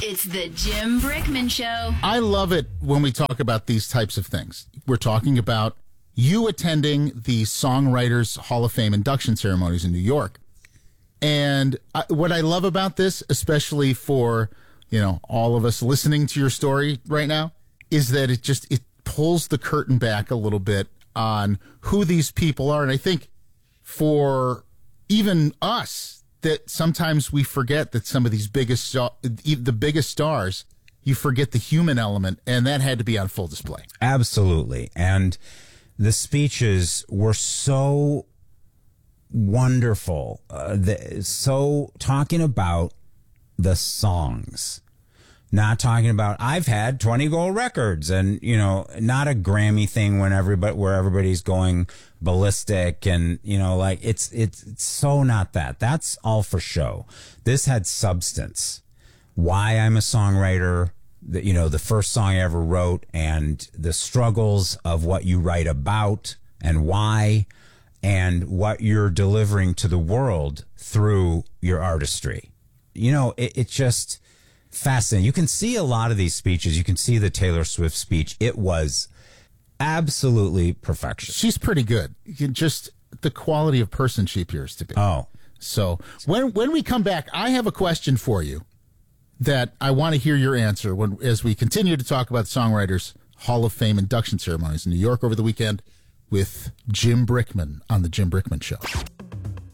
It's the Jim Brickman Show. I love it when we talk about these types of things. We're talking about you attending the Songwriters Hall of Fame induction ceremonies in New York. And what I love about this, especially for, all of us listening to your story right now, is that it pulls the curtain back a little bit on who these people are. And I think for even us, that sometimes we forget that some of these the biggest stars, you forget the human element, and that had to be on full display. Absolutely. And the speeches were so wonderful. So talking about the songs, not talking about, I've had 20 gold records and, not a Grammy thing where everybody's going ballistic and, it's so not that. That's all for show. This had substance. Why I'm a songwriter, the first song I ever wrote, and the struggles of what you write about and why, and what you're delivering to the world through your artistry. It's just fascinating. You can see a lot of these speeches. You can see the Taylor Swift speech. It was absolutely perfection. She's pretty good. Just the quality of person she appears to be. Oh. So when we come back, I have a question for you that I want to hear your answer as we continue to talk about the Songwriters Hall of Fame induction ceremonies in New York over the weekend with Jim Brickman on The Jim Brickman Show.